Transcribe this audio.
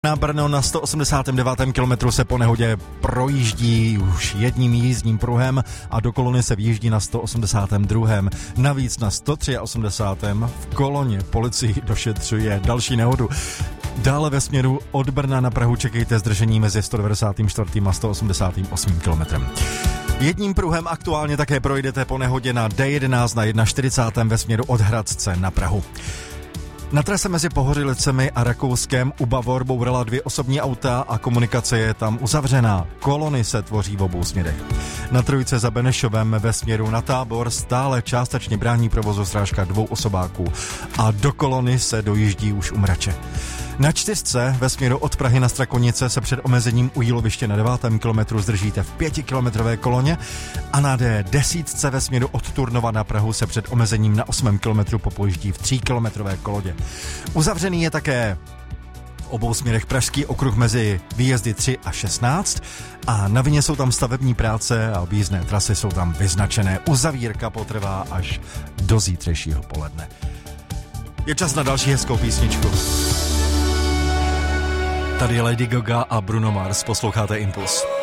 Na Brno na 189. kilometru se po nehodě projíždí už jedním jízdním pruhem a do kolony se vjíždí na 182. Navíc na 183. v koloně policii došetřuje další nehodu. Dále ve směru od Brna na Prahu čekejte zdržení mezi 194. a 188. kilometrem. Jedním pruhem aktuálně také projdete po nehodě na D11 na 41. ve směru od Hradce na Prahu. Na trase mezi Pohořelicemi a Rakouskem u Bavor bourala 2 osobní auta a komunikace je tam uzavřená. Kolony se tvoří v obou směrech. Na trojce za Benešovem ve směru na Tábor stále částečně brání provozu srážka 2 osobáků a do kolony se dojíždí už u Mrače. Na 4 ve směru od Prahy na Strakonice se před omezením u Jíloviště na 9. kilometru zdržíte v 5kilometrové koloně a na D10 ve směru od Turnova na Prahu se před omezením na 8. kilometru popojíždí v 3kilometrové kolodě. Uzavřený je také v obou směrech Pražský okruh mezi výjezdy 3 a 16 a na vině jsou tam stavební práce a objízdné trasy jsou tam vyznačené. Uzavírka potrvá až do zítřejšího poledne. Je čas na další hezkou písničku. Tady je Lady Gaga a Bruno Mars, posloucháte Impuls.